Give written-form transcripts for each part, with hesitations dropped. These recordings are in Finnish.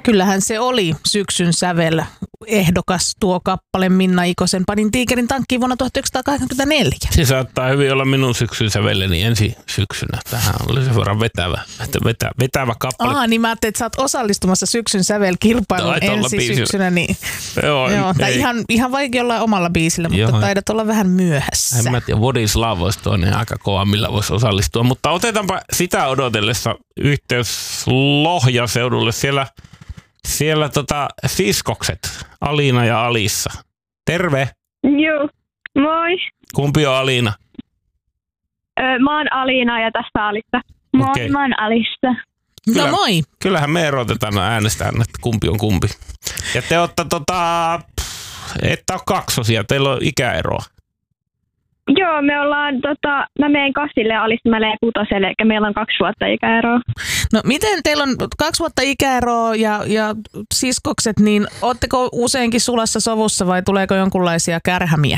Kyllähän se oli syksyn sävel ehdokas tuo kappale Minna Ikosen Panin tiikerin tankkiin vuonna 1984. Se saattaa hyvin olla minun syksyn säveleni ensi syksynä. Tähän oli sen verran vetävä kappale. Niin mä ajattelin, että sä oot osallistumassa syksyn sävelkilpailuun ensi syksynä. Niin. Joo, tai ihan vaikea olla omalla biisillä, mutta taidat olla vähän myöhässä. En mä tiedä, Vodislav olisi toinen aika kova, millä voisi osallistua. Mutta otetaanpa sitä odotellessa yhteys Lohjaseudulle. Siellä siskokset, Aliina ja Alissa. Terve. Joo, moi. Kumpi on Aliina? Mä oon Aliina ja tästä Alissa. Moi, Okei. mä oon Alissa. No moi. Kyllähän me erotetaan äänestään, että kumpi on kumpi. Ja te ootte ette ole kaksosia, teillä on ikäeroa. Joo, me ollaan, mä menen Kassille ja Alissa mä menen Kutoselle, eli meillä on 2 vuotta ikäeroa. No miten teillä on 2 vuotta ikäeroa ja siskokset, niin ootteko useinkin sulassa sovussa vai tuleeko jonkunlaisia kärhämiä?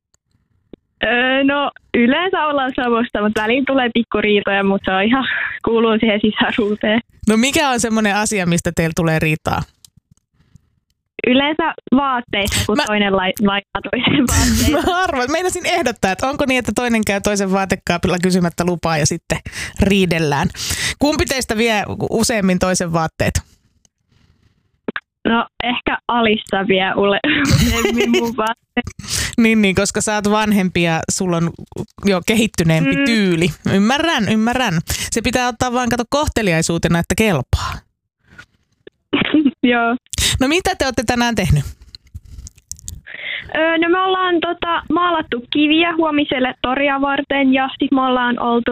No yleensä ollaan sovussa, mutta väliin tulee pikkuriitoja, mutta se on ihan kuuluu siihen sisaruuteen. No mikä on semmoinen asia, mistä teillä tulee riitaa? Yleensä vaatteissa, kun toinen laittaa toisen vaatteita. Mä arvoin, meinasin ehdottaa, että onko niin, että toinen käy toisen vaatekaapilla kysymättä lupaa ja sitten riidellään. Kumpi teistä vie useammin toisen vaatteet? No ehkä Alissa vie useammin mun vaatteet. Niin, koska sä oot vanhempi ja sulla on jo kehittyneempi tyyli. Ymmärrän. Se pitää ottaa vaan kohteliaisuutena, että kelpaa. Joo. No mitä te olette tänään tehnyt? No me ollaan maalattu kiviä huomiselle toria varten ja sitten me ollaan oltu